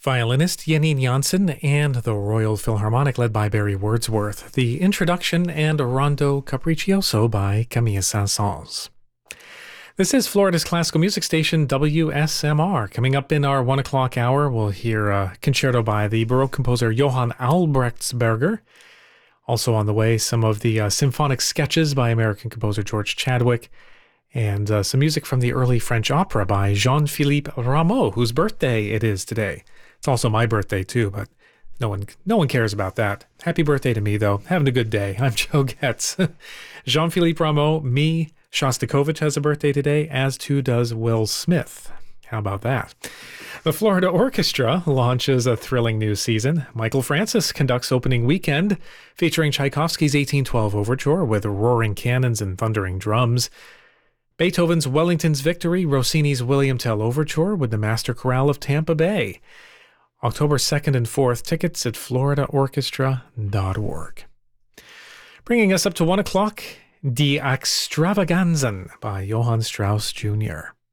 Violinist Janine Janssen and the Royal Philharmonic led by Barry Wordsworth. The introduction and Rondo Capriccioso by Camille Saint-Saëns. This is Florida's classical music station, WSMR. Coming up in our 1 o'clock hour, we'll hear a concerto by the Baroque composer Johann Albrechtsberger. Also on the way, some of the symphonic sketches by American composer George Chadwick, and some music from the early French opera by Jean-Philippe Rameau, whose birthday it is today. It's also my birthday too, but no one cares about that. Happy birthday to me, though. Having a good day. I'm Joe Getz. Jean-Philippe Rameau, me, Shostakovich has a birthday today, as too does Will Smith. How about that? The Florida Orchestra launches a thrilling new season. Michael Francis conducts opening weekend, featuring Tchaikovsky's 1812 Overture with roaring cannons and thundering drums. Beethoven's Wellington's Victory, Rossini's William Tell Overture with the Master Chorale of Tampa Bay. October 2nd and 4th, tickets at floridaorchestra.org. Bringing us up to 1 o'clock, Die Extravaganzen by Johann Strauss Jr.